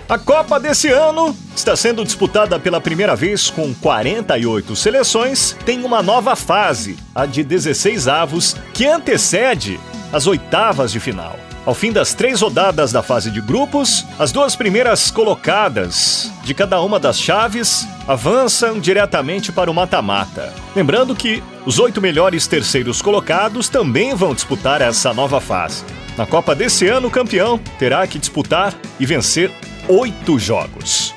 A Copa desse ano está sendo disputada pela primeira vez com 48 seleções, tem uma nova fase, a de 16avos, que antecede as oitavas de final. Ao fim das 3 rodadas da fase de grupos, as 2 primeiras colocadas de cada uma das chaves avançam diretamente para o mata-mata. Lembrando que os 8 melhores terceiros colocados também vão disputar essa nova fase. Na Copa desse ano, o campeão terá que disputar e vencer 8 jogos.